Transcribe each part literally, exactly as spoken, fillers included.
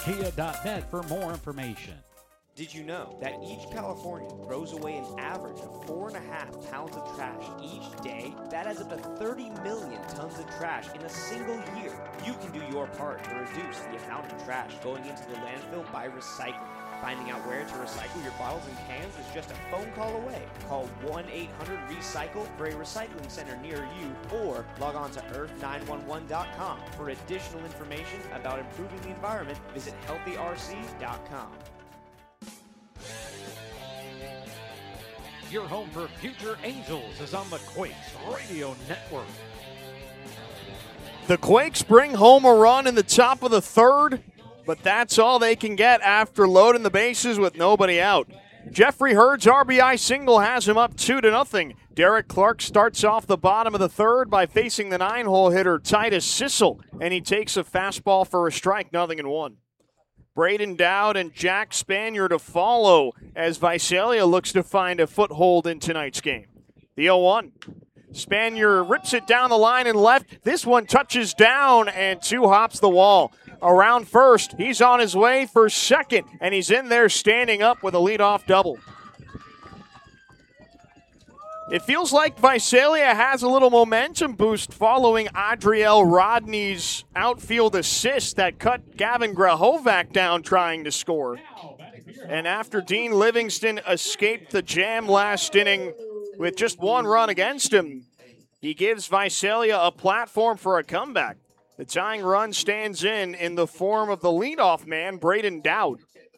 kia dot net for more information. Did you know that each Californian throws away an average of four and a half pounds of trash each day? That adds up to thirty million tons of trash in a single year. You can do your part to reduce the amount of trash going into the landfill by recycling. Finding out where to recycle your bottles and cans is just a phone call away. Call one eight hundred recycle for a recycling center near you, or log on to earth nine one one dot com. For additional information about improving the environment, visit healthy r c dot com. Your home for future Angels is on the Quakes Radio Network. The Quakes bring home a run in the top of the third, but that's all they can get after loading the bases with nobody out. Jeffrey Hurd's R B I single has him up two to nothing. Derek Clark starts off the bottom of the third by facing the nine-hole hitter Titus Sissel, and he takes a fastball for a strike, nothing in one. Braden Dowd and Jack Spanier to follow as Visalia looks to find a foothold in tonight's game. The oh one. Spanier rips it down the line and left. This one touches down and two hops the wall. Around first, he's on his way for second, and he's in there standing up with a leadoff double. It feels like Visalia has a little momentum boost following Adriel Rodney's outfield assist that cut Gavin Grahovac down trying to score. And after Dean Livingston escaped the jam last inning with just one run against him, he gives Visalia a platform for a comeback. The tying run stands in in the form of the leadoff man, Braden Dowd.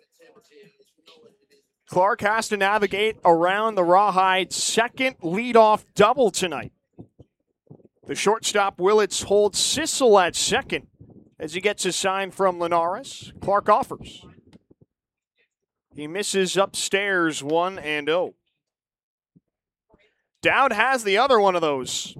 Clark has to navigate around the Rawhide's second leadoff double tonight. The shortstop Willits holds Sissel at second as he gets a sign from Linares. Clark offers. He misses upstairs one and oh. Dowd has the other one of those.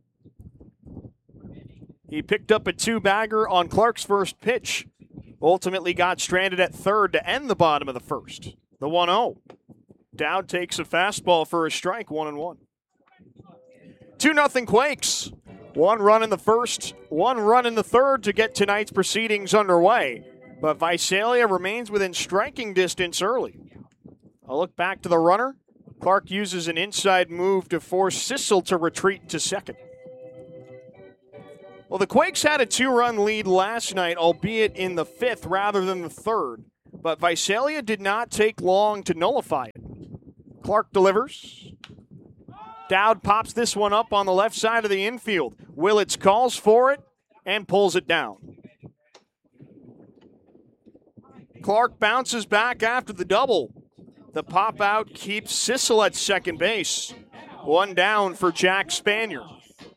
He picked up a two-bagger on Clark's first pitch. Ultimately got stranded at third to end the bottom of the first. The one oh. Dowd takes a fastball for a strike, one and one. two nothing Quakes. One run in the first, one run in the third to get tonight's proceedings underway. But Visalia remains within striking distance early. A look back to the runner. Clark uses an inside move to force Sissel to retreat to second. Well, the Quakes had a two-run lead last night, albeit in the fifth rather than the third. But Visalia did not take long to nullify it. Clark delivers. Dowd pops this one up on the left side of the infield. Willits calls for it and pulls it down. Clark bounces back after the double. The pop-out keeps Sissel at second base. One down for Jack Spanier.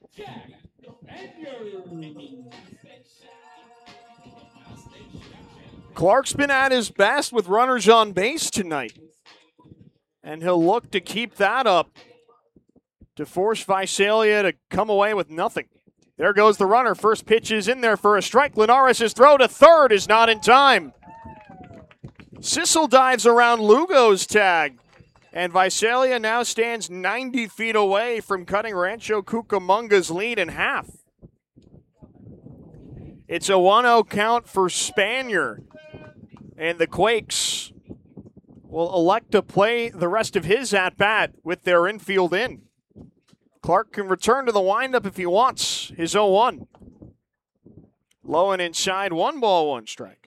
Clark's been at his best with runners on base tonight. And he'll look to keep that up to force Visalia to come away with nothing. There goes the runner. First pitch is in there for a strike. Linares' throw to third is not in time. Sissel dives around Lugo's tag. And Visalia now stands ninety feet away from cutting Rancho Cucamonga's lead in half. It's a one oh count for Spanier. And the Quakes will elect to play the rest of his at-bat with their infield in. Clark can return to the windup if he wants. His oh one. Low and inside, one ball, one strike.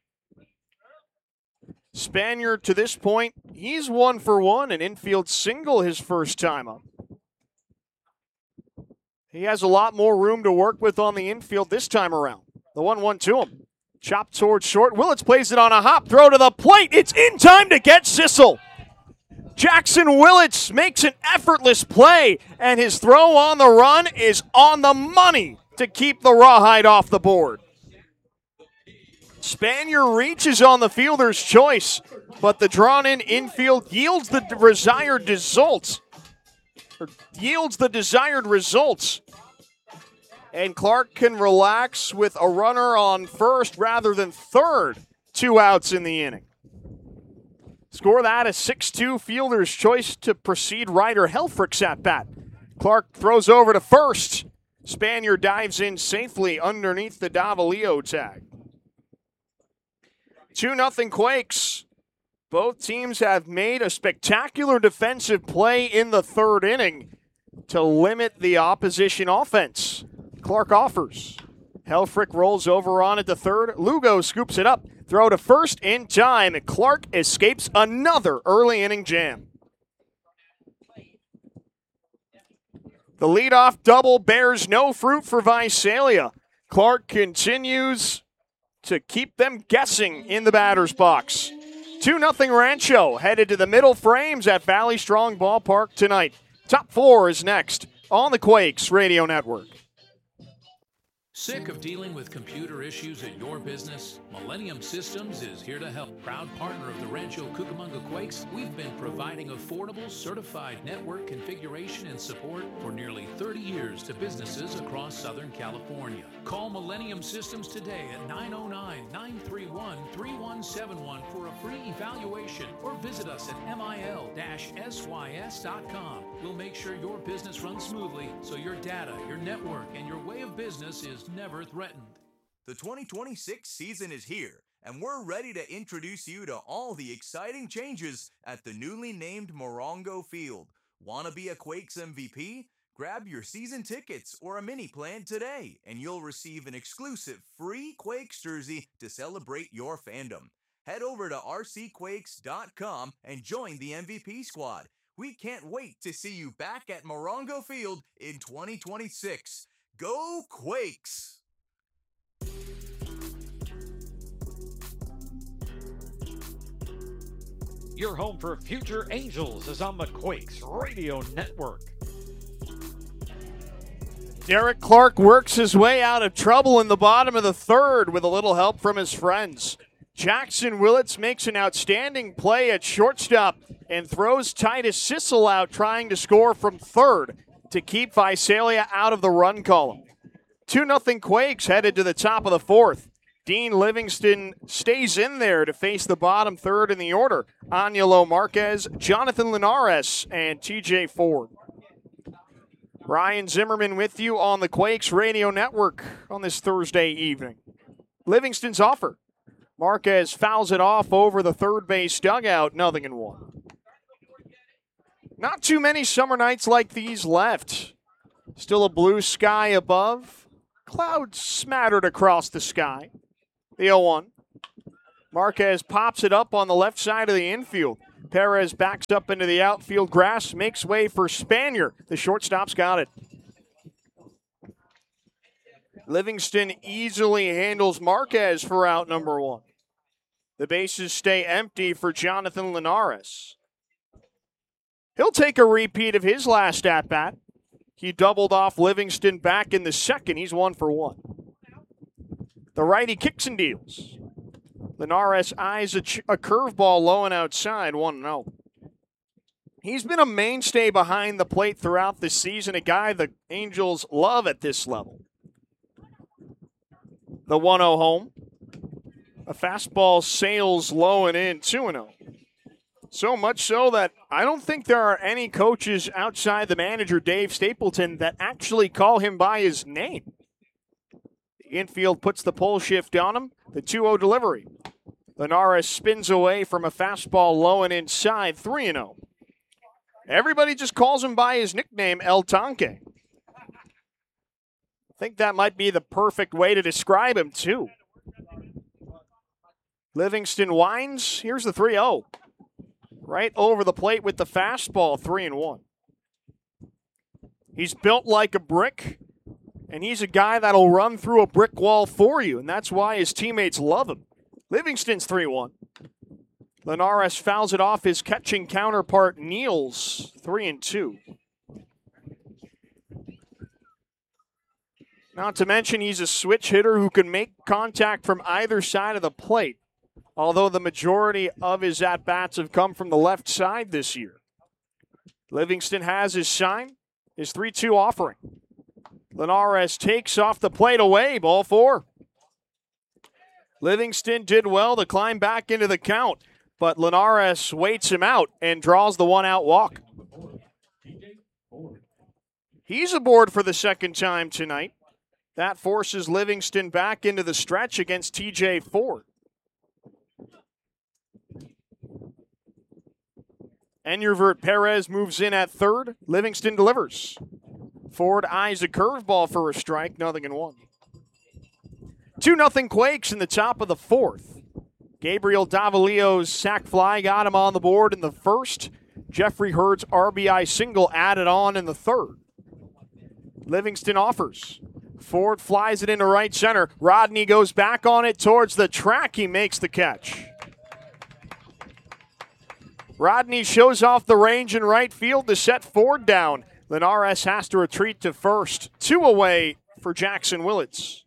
Spanier, to this point, he's one for one, an infield single his first time up. He has a lot more room to work with on the infield this time around. The one one to him. Chopped towards short. Willits plays it on a hop throw to the plate. It's in time to get Sissel. Jackson Willits makes an effortless play, and his throw on the run is on the money to keep the Rawhide off the board. Spanier reaches on the fielder's choice, but the drawn-in infield yields the desired results. Or yields the desired results. And Clark can relax with a runner on first rather than third. Two outs in the inning. Score that a six two fielder's choice to proceed Ryder Helfrich's at bat. Clark throws over to first. Spanier dives in safely underneath the Davalillo tag. two nothing Quakes. Both teams have made a spectacular defensive play in the third inning to limit the opposition offense. Clark offers. Helfrich rolls over on it to third. Lugo scoops it up. Throw to first in time, and Clark escapes another early inning jam. The leadoff double bears no fruit for Visalia. Clark continues to keep them guessing in the batter's box. two nothing Rancho headed to the middle frames at Valley Strong Ballpark tonight. Top four is next on the Quakes Radio Network. Sick of dealing with computer issues at your business? Millennium Systems is here to help. Proud partner of the Rancho Cucamonga Quakes, we've been providing affordable, certified network configuration and support for nearly thirty years to businesses across Southern California. Call Millennium Systems today at nine oh nine, nine three one, three one seven one for a free evaluation, or visit us at M I L S Y S dot com. We'll make sure your business runs smoothly so your data, your network, and your way of business is never threatened. The twenty twenty-six season is here, and we're ready to introduce you to all the exciting changes at the newly named Morongo Field. Want to be a Quakes M V P? Grab your season tickets or a mini plan today, and you'll receive an exclusive free Quakes jersey to celebrate your fandom. Head over to R C Quakes dot com and join the M V P squad. We can't wait to see you back at Morongo Field in twenty twenty-six. Go Quakes! Your home for future Angels is on the Quakes Radio Network. Derek Clark works his way out of trouble in the bottom of the third with a little help from his friends. Jackson Willits makes an outstanding play at shortstop and throws Titus Sissel out trying to score from third to keep Visalia out of the run column. two nothing Quakes headed to the top of the fourth. Dean Livingston stays in there to face the bottom third in the order. Angelo Marquez, Jonathan Linares, and T J Ford. Ryan Zimmerman with you on the Quakes Radio Network on this Thursday evening. Livingston's offer. Marquez fouls it off over the third base dugout, nothing in one. Not too many summer nights like these left. Still a blue sky above. Clouds smattered across the sky. The oh one. Marquez pops it up on the left side of the infield. Perez backs up into the outfield grass, makes way for Spanier. The shortstop's got it. Livingston easily handles Marquez for out number one. The bases stay empty for Jonathan Linares. He'll take a repeat of his last at-bat. He doubled off Livingston back in the second. He's one for one. The righty kicks and deals. Linares eyes a, ch- a curveball low and outside, one oh. He's been a mainstay behind the plate throughout the season, a guy the Angels love at this level. The one oh home. A fastball sails low and in, two oh. So much so that I don't think there are any coaches outside the manager, Dave Stapleton, that actually call him by his name. The infield puts the pole shift on him. The two oh delivery. Linares spins away from a fastball low and inside, three oh. Everybody just calls him by his nickname, El Tanque. I think that might be the perfect way to describe him, too. Livingston winds. Here's the three oh. Right over the plate with the fastball, three and one. He's built like a brick, and he's a guy that'll run through a brick wall for you, and that's why his teammates love him. Livingston's three one. Linares fouls it off his catching counterpart, Niels, three and two. Not to mention he's a switch hitter who can make contact from either side of the plate, although the majority of his at-bats have come from the left side this year. Livingston has his sign, his three two offering. Linares takes off the plate away, ball four. Livingston did well to climb back into the count, but Linares waits him out and draws the one-out walk. He's aboard for the second time tonight. That forces Livingston back into the stretch against T J Ford. Enyervert Perez moves in at third. Livingston delivers. Ford eyes a curveball for a strike, nothing in one. two nothing Quakes in the top of the fourth. Gabriel Davalillo's sac fly got him on the board in the first. Jeffrey Hurd's R B I single added on in the third. Livingston offers. Ford flies it into right center. Rodney goes back on it towards the track. He makes the catch. Rodney shows off the range in right field to set Ford down. Linares has to retreat to first. Two away for Jackson Willits.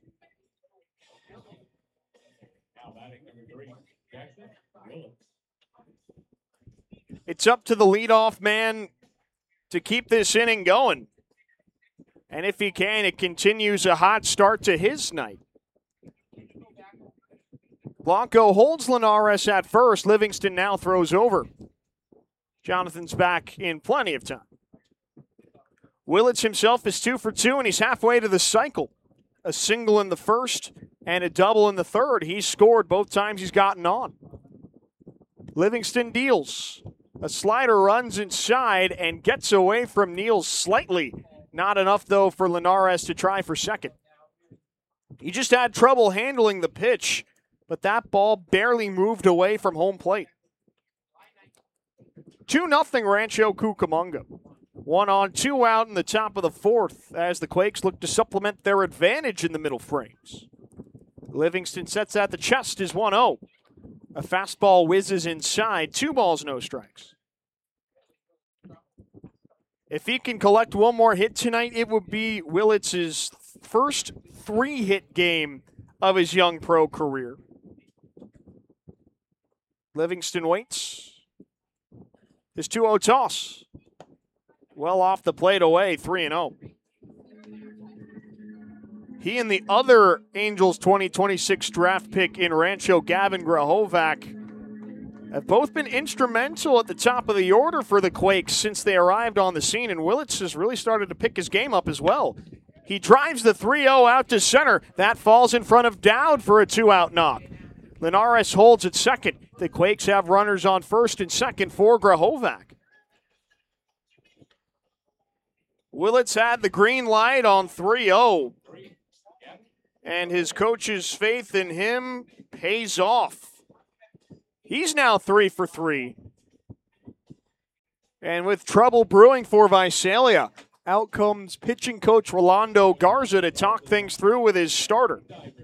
It's up to the leadoff man to keep this inning going. And if he can, it continues a hot start to his night. Blanco holds Linares at first. Livingston now throws over. Jonathan's back in plenty of time. Willits himself is two for two, and he's halfway to the cycle. A single in the first and a double in the third. He's scored both times he's gotten on. Livingston deals. A slider runs inside and gets away from Niels slightly. Not enough, though, for Linares to try for second. He just had trouble handling the pitch, but that ball barely moved away from home plate. two nothing Rancho Cucamonga. One on, two out in the top of the fourth as the Quakes look to supplement their advantage in the middle frames. Livingston sets at the chest is one oh. A fastball whizzes inside, two balls, no strikes. If he can collect one more hit tonight, it would be Willits' first three-hit game of his young pro career. Livingston waits. His two oh toss. Well off the plate away, three and oh. He and the other Angels twenty twenty-six draft pick in Rancho, Gavin Grahovac, have both been instrumental at the top of the order for the Quakes since they arrived on the scene, and Willits has really started to pick his game up as well. He drives the three oh out to center. That falls in front of Dowd for a two-out knock. Linares holds at second. The Quakes have runners on first and second for Grahovac. Willits had the green light on three oh. And his coach's faith in him pays off. He's now three for three. And with trouble brewing for Visalia, out comes pitching coach Rolando Garza to talk things through with his starter.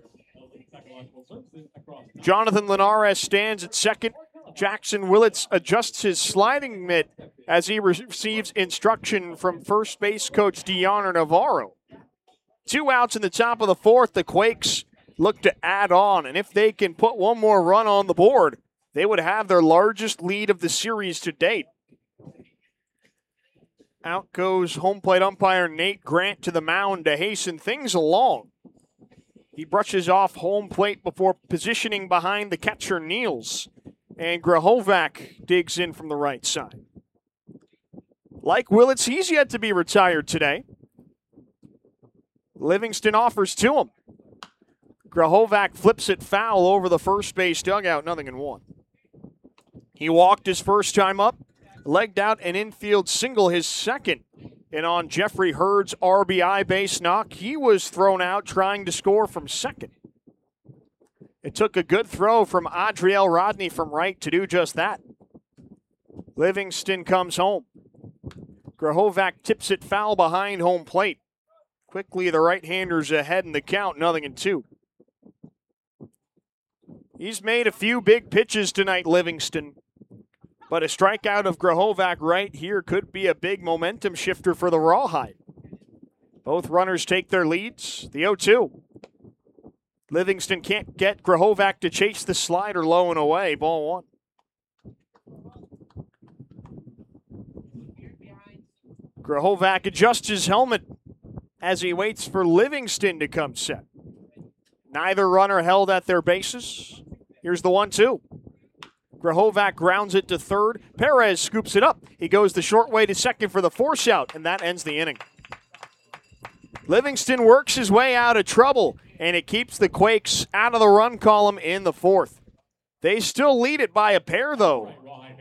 Jonathan Linares stands at second. Jackson Willits adjusts his sliding mitt as he receives instruction from first base coach Deanna Navarro. Two outs in the top of the fourth. The Quakes look to add on, and if they can put one more run on the board, they would have their largest lead of the series to date. Out goes home plate umpire Nate Grant to the mound to hasten things along. He brushes off home plate before positioning behind the catcher Niels, and Grahovac digs in from the right side. Like Willits, he's yet to be retired today. Livingston offers to him. Grahovac flips it foul over the first base dugout, nothing in one. He walked his first time up, legged out an infield single his second, and on Jeffrey Hurd's R B I base knock, he was thrown out trying to score from second. It took a good throw from Adriel Rodney from right to do just that. Livingston comes home. Grahovac tips it foul behind home plate. Quickly, the right-hander's ahead in the count, nothing in two. He's made a few big pitches tonight, Livingston. But a strikeout of Grahovac right here could be a big momentum shifter for the Rawhide. Both runners take their leads. The oh two. Livingston can't get Grahovac to chase the slider low and away. Ball one. Grahovac adjusts his helmet as he waits for Livingston to come set. Neither runner held at their bases. Here's the one two. Grahovac grounds it to third. Perez scoops it up. He goes the short way to second for the force out, and that ends the inning. Livingston works his way out of trouble, and it keeps the Quakes out of the run column in the fourth. They still lead it by a pair, though.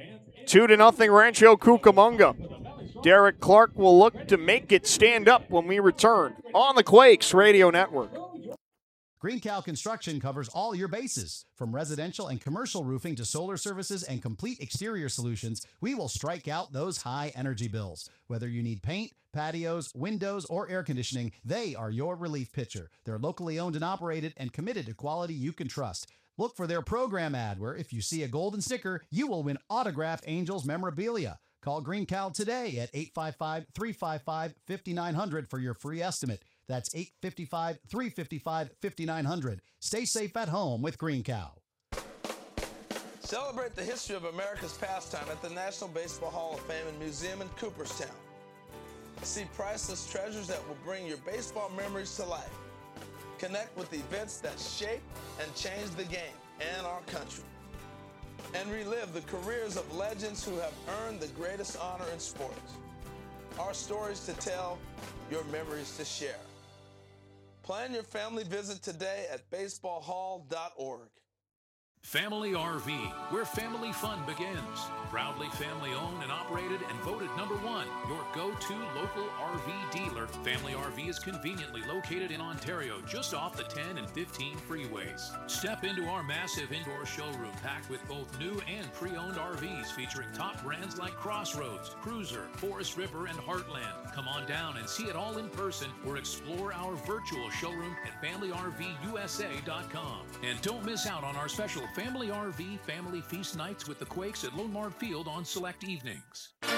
Two to nothing Rancho Cucamonga. Derek Clark will look to make it stand up when we return on the Quakes Radio Network. Green Cow Construction covers all your bases. From residential and commercial roofing to solar services and complete exterior solutions, we will strike out those high energy bills. Whether you need paint, patios, windows, or air conditioning, they are your relief pitcher. They're locally owned and operated and committed to quality you can trust. Look for their program ad where if you see a golden sticker, you will win autographed Angels memorabilia. Call Green Cow today at eight five five, three five five, five nine zero zero for your free estimate. That's eight five five, three five five, five nine zero zero. Stay safe at home with Green Cow. Celebrate the history of America's pastime at the National Baseball Hall of Fame and Museum in Cooperstown. See priceless treasures that will bring your baseball memories to life. Connect with events that shape and change the game and our country. And relive the careers of legends who have earned the greatest honor in sports. Our stories to tell, your memories to share. Plan your family visit today at baseball hall dot org. Family R V, where family fun begins. Proudly family owned and operated and voted number one, your go-to local R V dealer. Family R V is conveniently located in Ontario, just off the ten and fifteen freeways. Step into our massive indoor showroom packed with both new and pre-owned R Vs featuring top brands like Crossroads, Cruiser, Forest River, and Heartland. Come on down and see it all in person or explore our virtual showroom at family r v u s a dot com. And don't miss out on our special Family R V Family Feast Nights with the Quakes at Lomar Field on select evenings. You're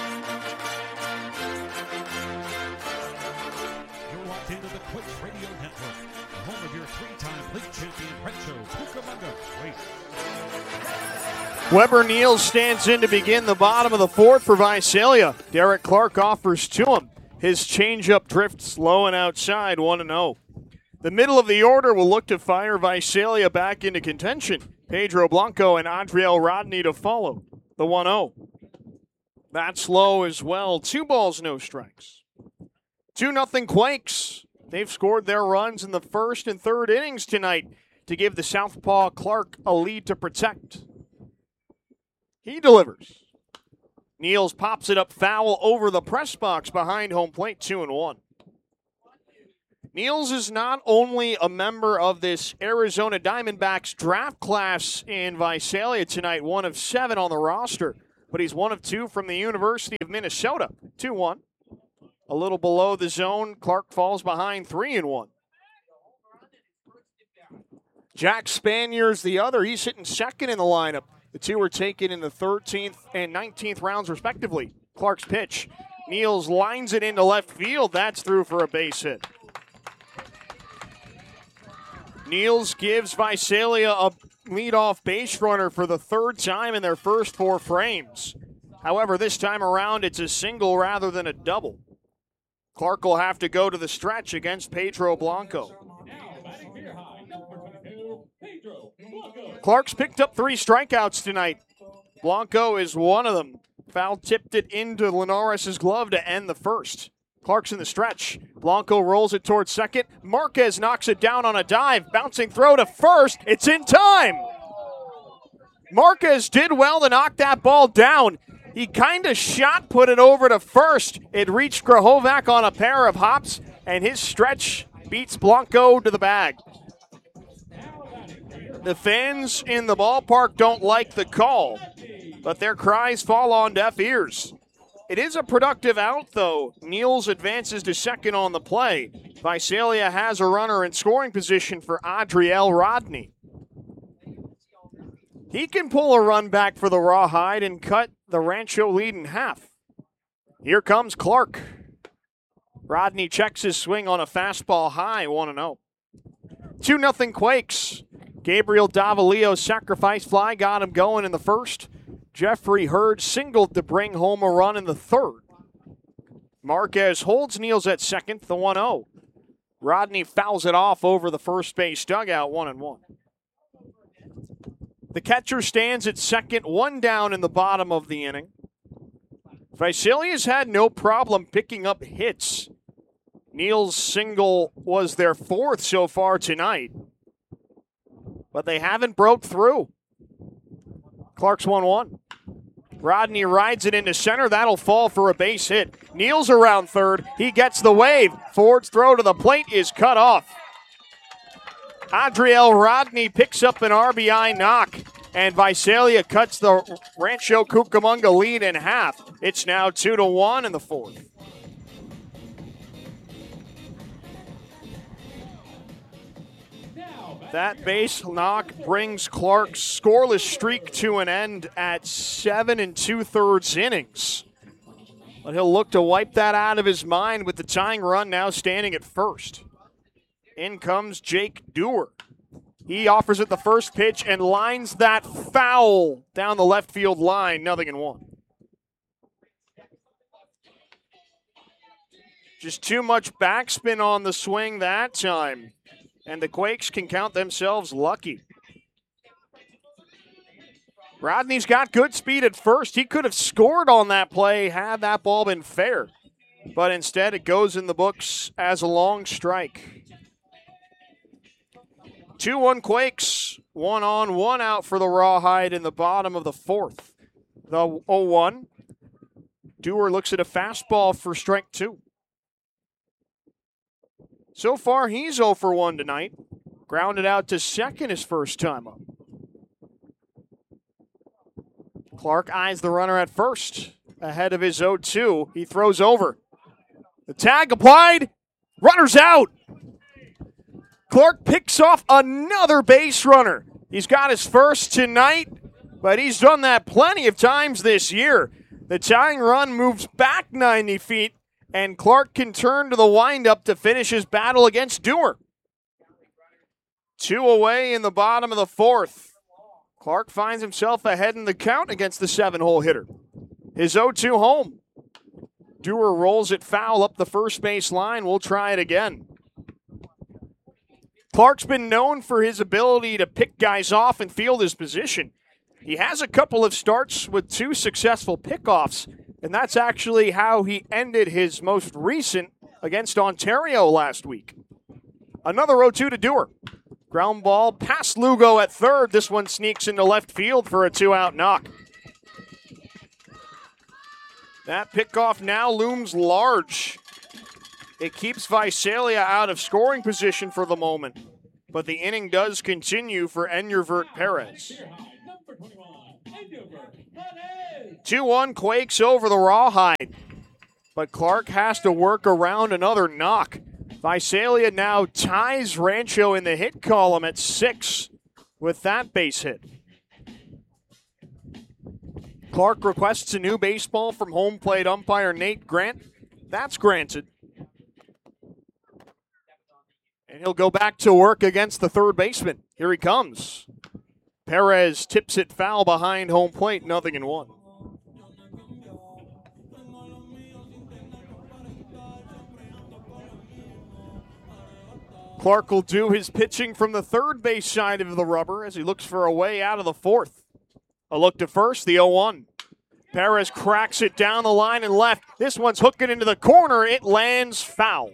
locked into the Quakes Radio Network, the home of your three-time league champion Rancho Cucamonga Quakes. Weber Niels stands in to begin the bottom of the fourth for Visalia. Derek Clark offers to him. His changeup drifts low and outside, one and oh. The middle of the order will look to fire Visalia back into contention. Pedro Blanco and Adriel Rodney to follow. The one oh. That's low as well. Two balls, no strikes. two nothing Quakes. They've scored their runs in the first and third innings tonight to give the southpaw Clark a lead to protect. He delivers. Niels pops it up foul over the press box behind home plate, two and one. Niels is not only a member of this Arizona Diamondbacks draft class in Visalia tonight, one of seven on the roster, but he's one of two from the University of Minnesota, two one. A little below the zone, Clark falls behind three and one. Jack Spaniers the other, he's hitting second in the lineup. The two were taken in the thirteenth and nineteenth rounds respectively. Clark's pitch. Niels lines it into left field. That's through for a base hit. Niels gives Visalia a leadoff base runner for the third time in their first four frames. However, this time around, it's a single rather than a double. Clark will have to go to the stretch against Pedro Blanco. Clark's picked up three strikeouts tonight. Blanco is one of them. Foul tipped it into Linares' glove to end the first. Clark's in the stretch. Blanco rolls it towards second. Marquez knocks it down on a dive. Bouncing throw to first. It's in time. Marquez did well to knock that ball down. He kind of shot put it over to first. It reached Grahovac on a pair of hops, and his stretch beats Blanco to the bag. The fans in the ballpark don't like the call, but their cries fall on deaf ears. It is a productive out, though. Niels advances to second on the play. Visalia has a runner in scoring position for Adriel Rodney. He can pull a run back for the Rawhide and cut the Rancho lead in half. Here comes Clark. Rodney checks his swing on a fastball high, one and oh. two nothing Quakes. Gabriel Davalillo's sacrifice fly got him going in the first. Jeffrey Hurd singled to bring home a run in the third. Marquez holds Niels at second, the one oh. Rodney fouls it off over the first base dugout, one and one. The catcher stands at second, one down in the bottom of the inning. Visalia's had no problem picking up hits. Niels' single was their fourth so far tonight, but they haven't broke through. Clark's one one. Rodney rides it into center. That'll fall for a base hit. Kneels around third. He gets the wave. Ford's throw to the plate is cut off. Adriel Rodney picks up an R B I knock, and Visalia cuts the Rancho Cucamonga lead in half. It's now two to one in the fourth. That base knock brings Clark's scoreless streak to an end at seven and two-thirds innings. But he'll look to wipe that out of his mind with the tying run now standing at first. In comes Jake Dewar. He offers it the first pitch and lines that foul down the left field line, nothing in one. Just too much backspin on the swing that time. And the Quakes can count themselves lucky. Rodney's got good speed at first. He could have scored on that play had that ball been fair. But instead it goes in the books as a long strike. two one Quakes. One on, one out for the Rawhide in the bottom of the fourth. The oh one. Dewar looks at a fastball for strike two. So far, he's oh for one tonight. Grounded out to second his first time up. Clark eyes the runner at first. Ahead of his oh two. He throws over. The tag applied. Runner's out. Clark picks off another base runner. He's got his first tonight, but he's done that plenty of times this year. The tying run moves back ninety feet. And Clark can turn to the windup to finish his battle against Dewar. Two away in the bottom of the fourth. Clark finds himself ahead in the count against the seven-hole hitter. His oh two home. Dewar rolls it foul up the first base line. We'll try it again. Clark's been known for his ability to pick guys off and field his position. He has a couple of starts with two successful pickoffs. And that's actually how he ended his most recent against Ontario last week. Another oh two to Dewar. Ground ball past Lugo at third. This one sneaks into left field for a two-out knock. That pickoff now looms large. It keeps Visalia out of scoring position for the moment. But the inning does continue for Engervert Perez. two one Quakes over the Rawhide. But Clark has to work around another knock. Visalia now ties Rancho in the hit column at six with that base hit. Clark requests a new baseball from home plate umpire Nate Grant. That's granted. And he'll go back to work against the third baseman. Here he comes. Perez tips it foul behind home plate, nothing in one. Clark will do his pitching from the third base side of the rubber as he looks for a way out of the fourth. A look to first, the oh one. Perez cracks it down the line and left. This one's hooking into the corner. It lands foul.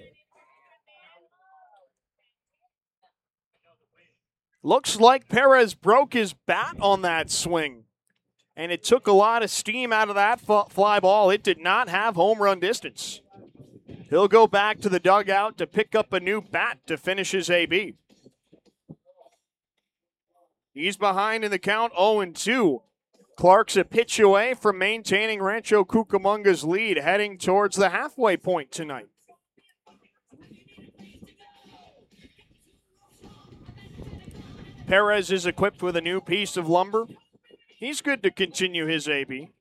Looks like Perez broke his bat on that swing. And it took a lot of steam out of that fly ball. It did not have home run distance. He'll go back to the dugout to pick up a new bat to finish his A B. He's behind in the count, oh and two. Clark's a pitch away from maintaining Rancho Cucamonga's lead, heading towards the halfway point tonight. Perez is equipped with a new piece of lumber. He's good to continue his A B.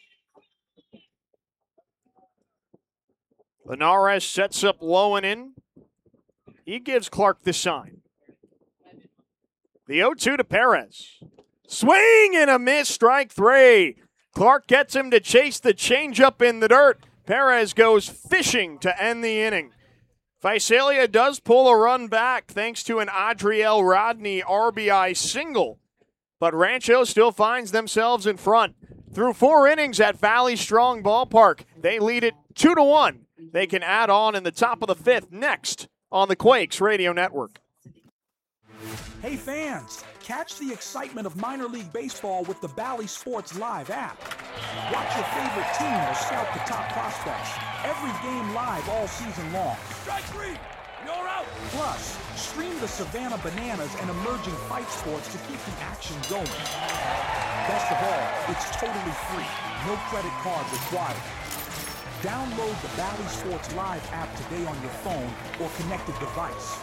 Linares sets up low and in. He gives Clark the sign. The oh two to Perez. Swing and a miss, strike three. Clark gets him to chase the changeup in the dirt. Perez goes fishing to end the inning. Visalia does pull a run back thanks to an Adriel Rodney R B I single. But Rancho still finds themselves in front. Through four innings at Valley Strong Ballpark, they lead it two to one. They can add on in the top of the fifth next on the Quakes Radio Network. Hey fans, catch the excitement of minor league baseball with the Bally Sports Live app. Watch your favorite team or scout the top prospects. Every game live all season long. Strike three. You're out. Plus, stream the Savannah Bananas and emerging fight sports to keep the action going. Best of all, it's totally free. No credit card required. Download the Bally Sports Live app today on your phone or connected device.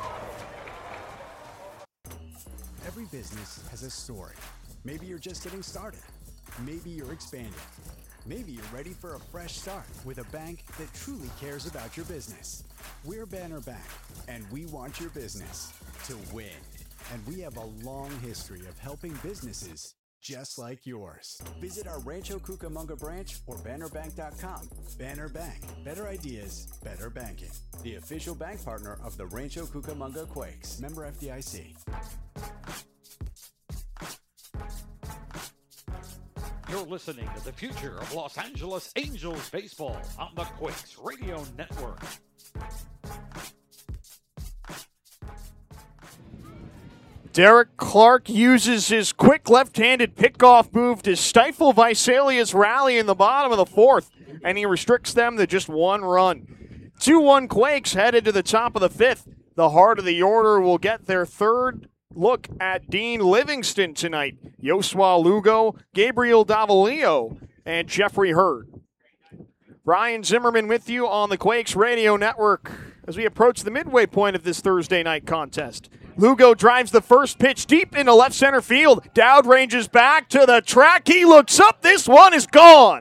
Every business has a story. Maybe you're just getting started. Maybe you're expanding. Maybe you're ready for a fresh start with a bank that truly cares about your business. We're Banner Bank, and we want your business to win. And we have a long history of helping businesses just like yours. Visit our Rancho Cucamonga branch or banner bank dot com. Banner Bank. Better ideas, better banking. The official bank partner of the Rancho Cucamonga Quakes. Member F D I C. You're listening to the future of Los Angeles Angels baseball on the Quakes Radio Network. Derek Clark uses his quick left-handed pickoff move to stifle Visalia's rally in the bottom of the fourth, and he restricts them to just one run. two one Quakes headed to the top of the fifth. The heart of the order will get their third look at Dean Livingston tonight. Yosua Lugo, Gabriel Davalillo, and Jeffrey Hurd. Ryan Zimmerman with you on the Quakes Radio Network as we approach the midway point of this Thursday night contest. Lugo drives the first pitch deep into left center field. Dowd ranges back to the track. He looks up. This one is gone.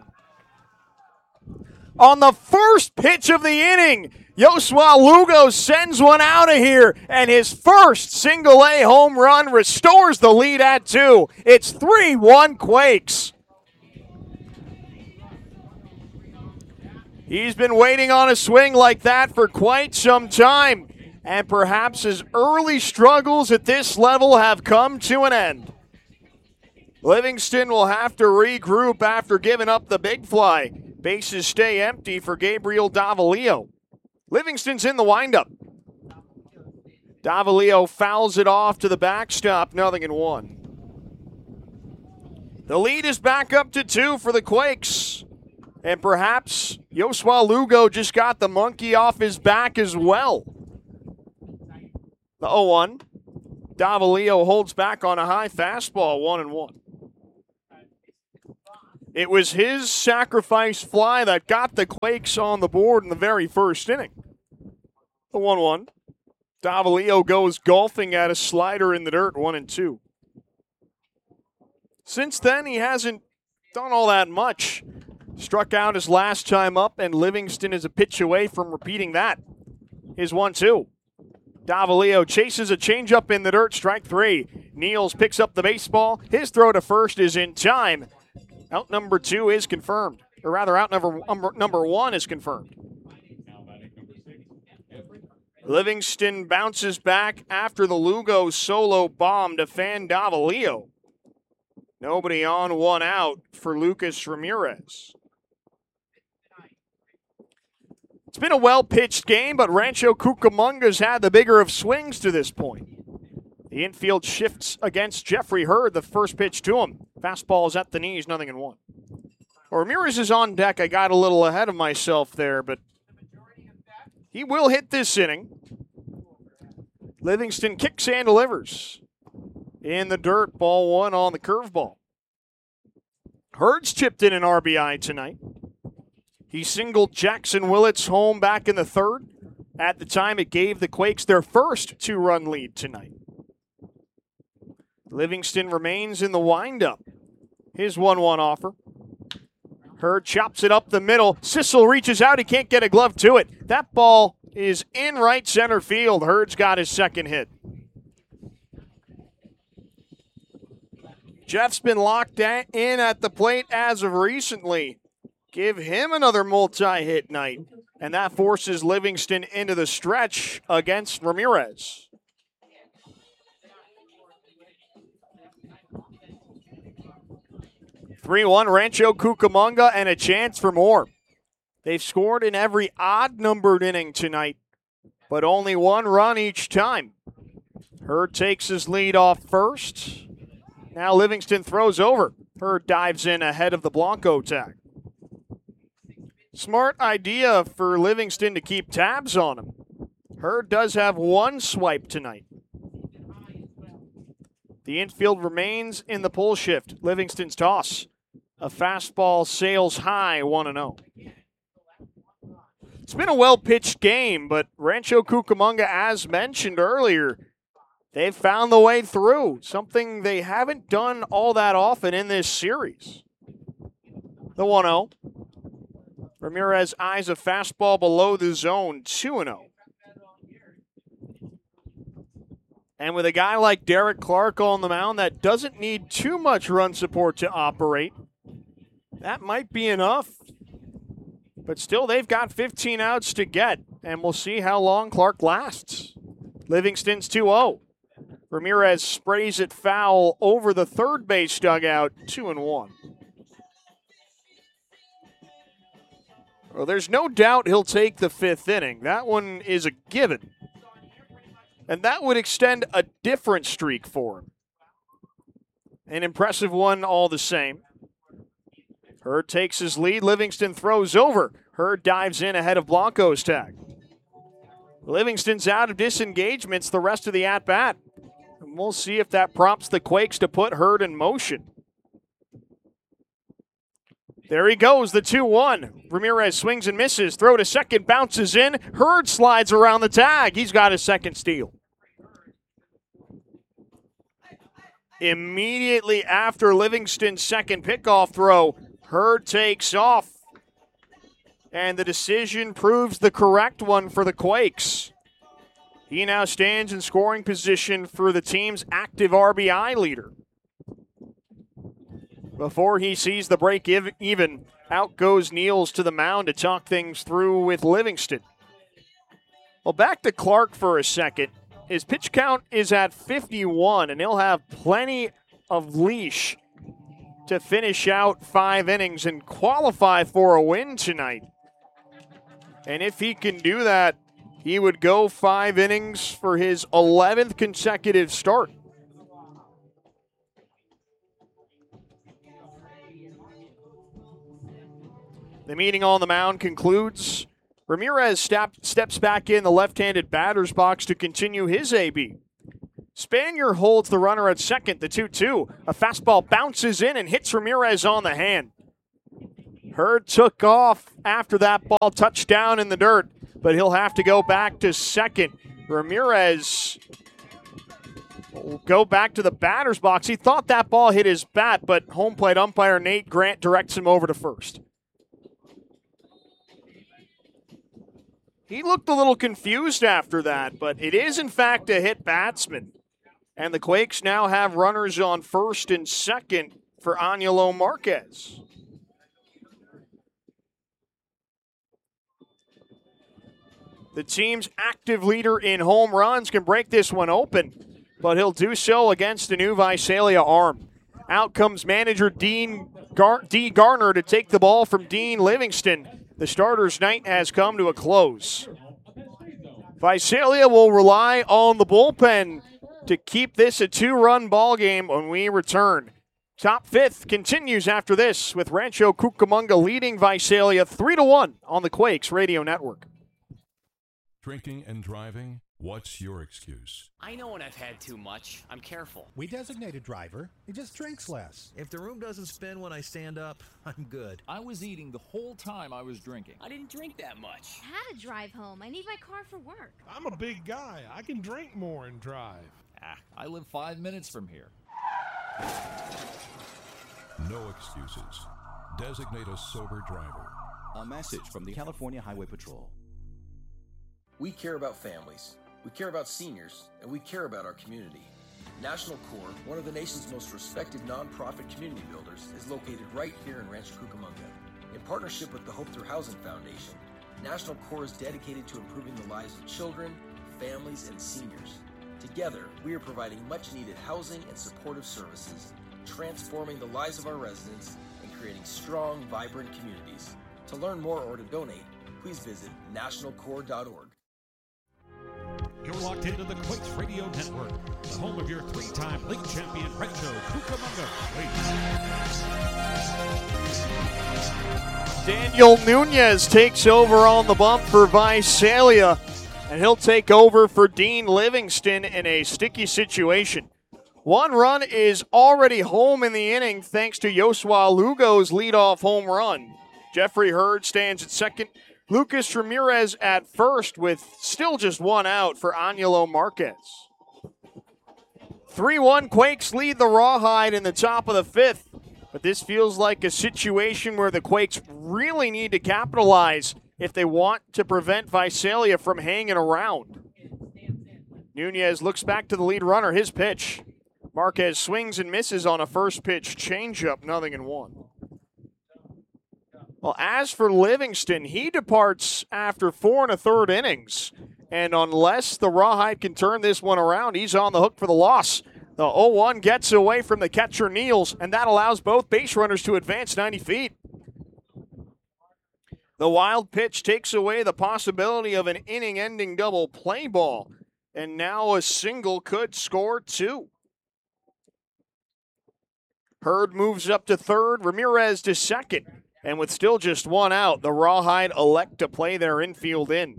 On the first pitch of the inning, Yosua Lugo sends one out of here, and his first single-A home run restores the lead at two. It's three one Quakes. He's been waiting on a swing like that for quite some time, and perhaps his early struggles at this level have come to an end. Livingston will have to regroup after giving up the big fly. Bases stay empty for Gabriel Davalillo. Livingston's in the windup. Davalillo fouls it off to the backstop, nothing in one. The lead is back up to two for the Quakes. And perhaps Yosua Lugo just got the monkey off his back as well. The oh one. Davalillo holds back on a high fastball, one and one. It was his sacrifice fly that got the Quakes on the board in the very first inning. The one one. Davalillo goes golfing at a slider in the dirt, one and two. Since then, he hasn't done all that much. Struck out his last time up, and Livingston is a pitch away from repeating that. His one two. Davalillo chases a changeup in the dirt, strike three. Niels picks up the baseball. His throw to first is in time. Out number two is confirmed. Or rather, out number, number, number one is confirmed. Livingston bounces back after the Lugo solo bomb to fan Davalillo. Nobody on, one out for Lucas Ramirez. It's been a well-pitched game, but Rancho Cucamonga's had the bigger of swings to this point. The infield shifts against Jeffrey Hurd, the first pitch to him. Fastball is at the knees, nothing in one. Well, Ramirez is on deck. I got a little ahead of myself there, but he will hit this inning. Livingston kicks and delivers. In the dirt, ball one on the curveball. Hurd's chipped in an R B I tonight. He singled Jackson Willits home back in the third. At the time, it gave the Quakes their first two-run lead tonight. Livingston remains in the windup. His one one offer. Hurd chops it up the middle. Sissel reaches out. He can't get a glove to it. That ball is in right center field. Hurd's got his second hit. Jeff's been locked in at the plate as of recently. Give him another multi-hit night, and that forces Livingston into the stretch against Ramirez. three one Rancho Cucamonga, and a chance for more. They've scored in every odd-numbered inning tonight, but only one run each time. Hurd takes his lead off first. Now Livingston throws over. Hurd dives in ahead of the Blanco tag. Smart idea for Livingston to keep tabs on him. Hurd does have one swipe tonight. The infield remains in the pull shift. Livingston's toss. A fastball sails high, one and oh. It's been a well-pitched game, but Rancho Cucamonga, as mentioned earlier, they've found the way through, something they haven't done all that often in this series. The one oh. Ramirez eyes a fastball below the zone, two and oh. And with a guy like Derek Clark on the mound that doesn't need too much run support to operate, that might be enough. But still, they've got fifteen outs to get, and we'll see how long Clark lasts. Livingston's two oh. Ramirez sprays it foul over the third base dugout, two and one. Well, there's no doubt he'll take the fifth inning. That one is a given. And that would extend a different streak for him. An impressive one all the same. Hurd takes his lead. Livingston throws over. Hurd dives in ahead of Blanco's tag. Livingston's out of disengagements the rest of the at-bat. And we'll see if that prompts the Quakes to put Hurd in motion. There he goes, the two one. Ramirez swings and misses. Throw to second, bounces in. Hurd slides around the tag. He's got his second steal. Immediately after Livingston's second pickoff throw, Hurd takes off. And the decision proves the correct one for the Quakes. He now stands in scoring position for the team's active R B I leader. Before he sees the break even, out goes Niels to the mound to talk things through with Livingston. Well, back to Clark for a second. His pitch count is at fifty-one, and he'll have plenty of leash to finish out five innings and qualify for a win tonight. And if he can do that, he would go five innings for his eleventh consecutive start. The meeting on the mound concludes. Ramirez step, steps back in the left-handed batter's box to continue his A B. Spanier holds the runner at second, the two two. A fastball bounces in and hits Ramirez on the hand. Hurd took off after that ball touched down in the dirt, but he'll have to go back to second. Ramirez will go back to the batter's box. He thought that ball hit his bat, but home plate umpire Nate Grant directs him over to first. He looked a little confused after that, but it is, in fact, a hit batsman. And the Quakes now have runners on first and second for Angelo Marquez. The team's active leader in home runs can break this one open, but he'll do so against the new Visalia arm. Out comes manager Dean Gar- D. Garner to take the ball from Dean Livingston. The starter's night has come to a close. Visalia will rely on the bullpen to keep this a two-run ball game when we return. Top fifth continues after this with Rancho Cucamonga leading Visalia three to one on the Quakes Radio Network. Drinking and driving? What's your excuse? I know when I've had too much. I'm careful. We designate a driver. He just drinks less. If the room doesn't spin when I stand up, I'm good. I was eating the whole time I was drinking. I didn't drink that much. I had to drive home. I need my car for work. I'm a big guy. I can drink more and drive. Ah, I live five minutes from here. No excuses. Designate a sober driver. A message from the California Highway Patrol. We care about families, we care about seniors, and we care about our community. National Core, one of the nation's most respected nonprofit community builders, is located right here in Rancho Cucamonga. In partnership with the Hope Through Housing Foundation, National Core is dedicated to improving the lives of children, families, and seniors. Together, we are providing much-needed housing and supportive services, transforming the lives of our residents, and creating strong, vibrant communities. To learn more or to donate, please visit national core dot org. You're locked into the Quakes Radio Network, the home of your three-time league champion Rancho Cucamonga Quakes. Daniel Nunez takes over on the bump for Visalia, and he'll take over for Dean Livingston in a sticky situation. One run is already home in the inning thanks to Yosua Lugo's leadoff home run. Jeffrey Hurd stands at second. Lucas Ramirez at first with still just one out for Angelo Marquez. three one Quakes lead the Rawhide in the top of the fifth, but this feels like a situation where the Quakes really need to capitalize if they want to prevent Visalia from hanging around. Nunez looks back to the lead runner, his pitch. Marquez swings and misses on a first pitch changeup, nothing in one. Well, as for Livingston, he departs after four and a third innings. And unless the Rawhide can turn this one around, he's on the hook for the loss. The oh one gets away from the catcher Niels, and that allows both base runners to advance ninety feet. The wild pitch takes away the possibility of an inning-ending double play ball. And now a single could score two. Hurd moves up to third, Ramirez to second. And with still just one out, the Rawhide elect to play their infield in.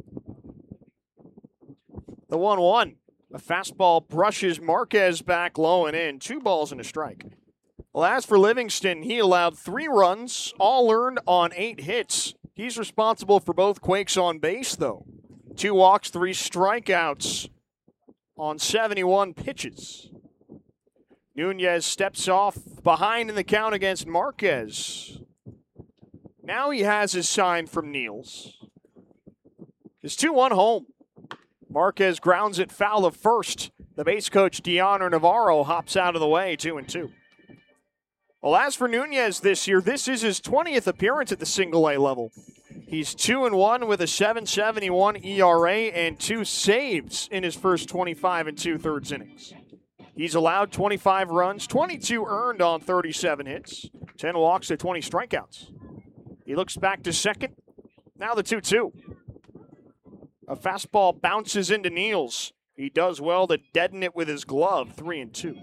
The one one. A fastball brushes Marquez back low and in. Two balls and a strike. Well, as for Livingston, he allowed three runs, all earned on eight hits. He's responsible for both Quakes on base, though. Two walks, three strikeouts on seventy-one pitches. Nunez steps off behind in the count against Marquez. Now he has his sign from Niels. It's two one home. Marquez grounds it foul of first. The base coach, Deonor Navarro, hops out of the way, two and two. Well, as for Nunez this year, this is his twentieth appearance at the single-A level. He's two and one with a seven seventy-one E R A and two saves in his first twenty-five and two-thirds innings. He's allowed twenty-five runs, twenty-two earned on thirty-seven hits, ten walks to twenty strikeouts. He looks back to second. Now the two two. A fastball bounces into Niels. He does well to deaden it with his glove, three and two.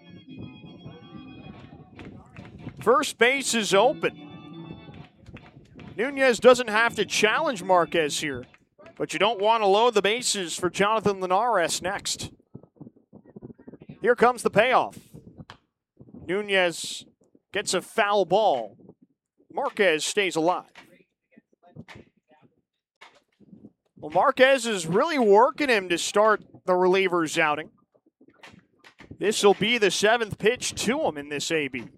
First base is open. Nunez doesn't have to challenge Marquez here, but you don't want to load the bases for Jonathan Linares next. Here comes the payoff. Nunez gets a foul ball. Marquez stays alive. Well, Marquez is really working him to start the reliever's outing. This will be the seventh pitch to him in this A B.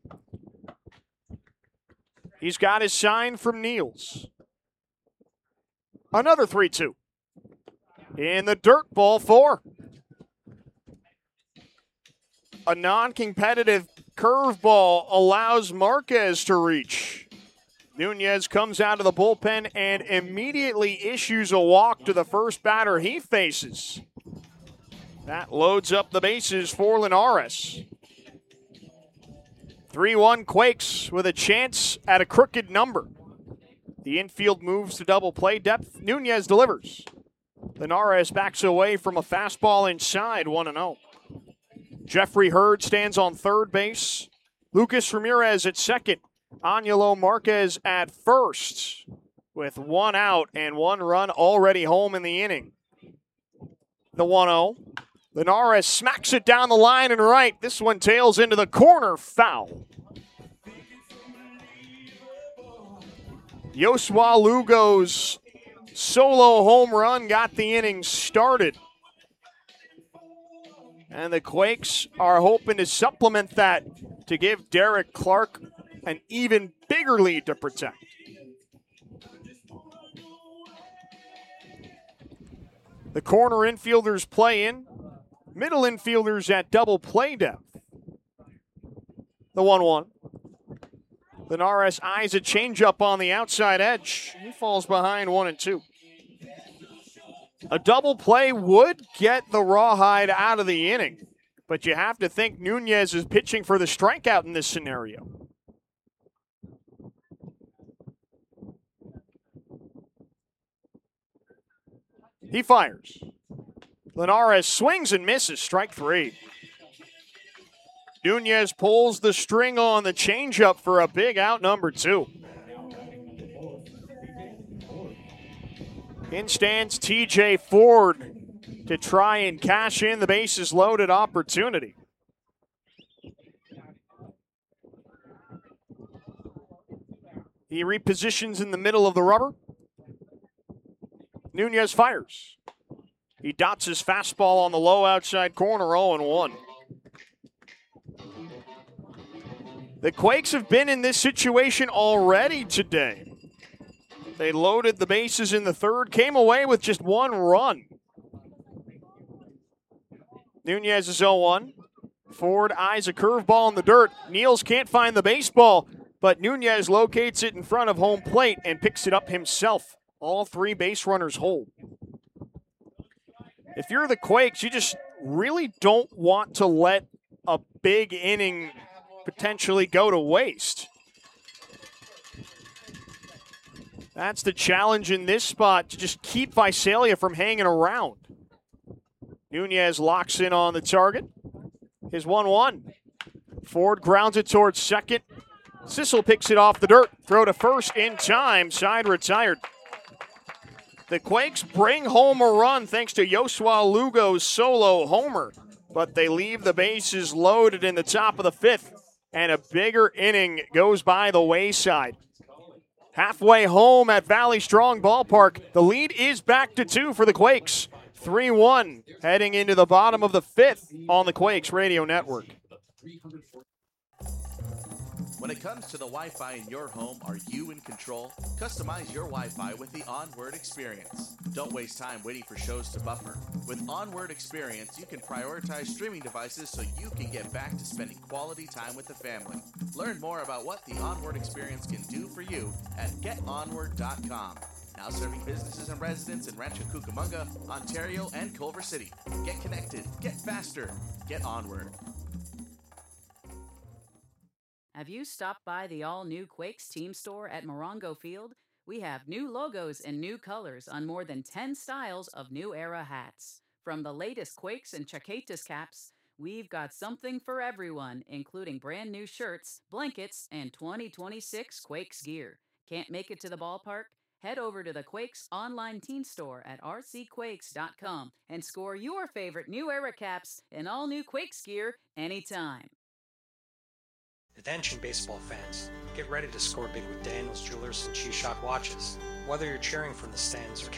He's got his sign from Niels. Another three two. In the dirt, ball four. A non-competitive curveball allows Marquez to reach. Nunez comes out of the bullpen and immediately issues a walk to the first batter he faces. That loads up the bases for Linares. three one Quakes with a chance at a crooked number. The infield moves to double play depth. Nunez delivers. Linares backs away from a fastball inside, one and oh. Jeffrey Hurd stands on third base. Lucas Ramirez at second. Angelo Marquez at first with one out and one run already home in the inning. The one oh. Linares smacks it down the line and right. This one tails into the corner, foul. Yosua Lugo's solo home run got the inning started. And the Quakes are hoping to supplement that to give Derek Clark an even bigger lead to protect. The corner infielders play in. Middle infielders at double play depth. The one one. Linares eyes a changeup on the outside edge. He falls behind one and two. A double play would get the Rawhide out of the inning, but you have to think Nunez is pitching for the strikeout in this scenario. He fires. Linares swings and misses, strike three. Nunez pulls the string on the changeup for a big out number two. In stands T J Ford to try and cash in the bases loaded opportunity. He repositions in the middle of the rubber. Nunez fires. He dots his fastball on the low outside corner, oh and one. The Quakes have been in this situation already today. They loaded the bases in the third, came away with just one run. Nunez is oh one. Ford eyes a curveball in the dirt. Niels can't find the baseball, but Nunez locates it in front of home plate and picks it up himself. All three base runners hold. If you're the Quakes, you just really don't want to let a big inning potentially go to waste. That's the challenge in this spot, to just keep Visalia from hanging around. Nunez locks in on the target. His one one. Ford grounds it towards second. Sissel picks it off the dirt. Throw to first in time. Side retired. The Quakes bring home a run thanks to Yosua Lugo's solo homer, but they leave the bases loaded in the top of the fifth, and a bigger inning goes by the wayside. Halfway home at Valley Strong Ballpark, the lead is back to two for the Quakes. three one heading into the bottom of the fifth on the Quakes Radio Network. When it comes to the Wi-Fi in your home, are you in control? Customize your Wi-Fi with the Onward Experience. Don't waste time waiting for shows to buffer. With Onward Experience, you can prioritize streaming devices so you can get back to spending quality time with the family. Learn more about what the Onward Experience can do for you at get onward dot com. Now serving businesses and residents in Rancho Cucamonga, Ontario, and Culver City. Get connected, get faster, get Onward. Have you stopped by the all-new Quakes team store at Morongo Field? We have new logos and new colors on more than ten styles of new era hats. From the latest Quakes and Chaquetas caps, we've got something for everyone, including brand new shirts, blankets, and twenty twenty-six Quakes gear. Can't make it to the ballpark? Head over to the Quakes online teen store at r c quakes dot com and score your favorite new era caps and all new Quakes gear anytime. Attention baseball fans, get ready to score big with Daniels Jewelers and G-Shock watches. Whether you're cheering from the stands or